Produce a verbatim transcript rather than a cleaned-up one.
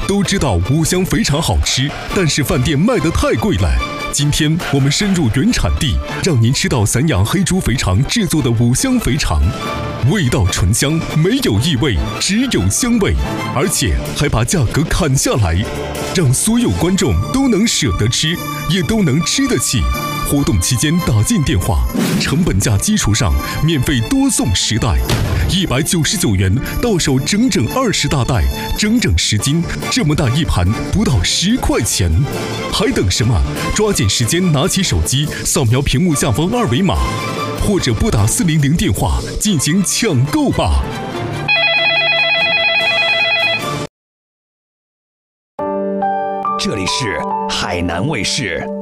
都知道五香肥肠好吃，但是饭店卖得太贵了。今天我们深入原产地，让您吃到散养黑猪肥肠制作的五香肥肠，味道醇香，没有异味，只有香味，而且还把价格砍下来，让所有观众都能舍得吃，也都能吃得起。活动期间打进电话，成本价基础上免费多送十袋，一百九十九元到手整整二十大袋，整整十斤，这么大一盘不到十块钱，还等什么？抓紧时间拿起手机扫描屏幕下方二维码，或者拨打四零零电话进行抢购吧。 这里是海南卫视。